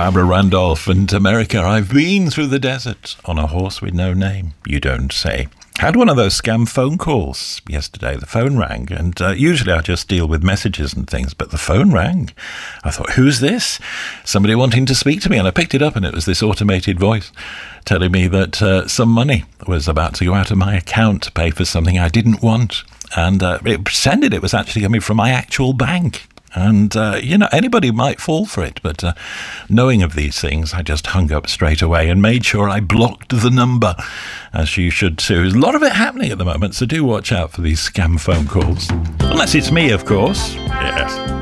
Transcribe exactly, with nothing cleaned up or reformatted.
Barbara Randolph and America. I've been through the desert on a horse with no name, you don't say. Had one of those scam phone calls yesterday. The phone rang, and uh, usually I just deal with messages and things, but the phone rang. I thought, who's this? Somebody wanting to speak to me, and I picked it up, and it was this automated voice telling me that uh, some money was about to go out of my account to pay for something I didn't want, and uh, it pretended it was actually coming from my actual bank. And, uh, you know, anybody might fall for it, but uh, knowing of these things, I just hung up straight away and made sure I blocked the number, as you should too. There's a lot of it happening at the moment, so do watch out for these scam phone calls. Unless it's me, of course. Yes.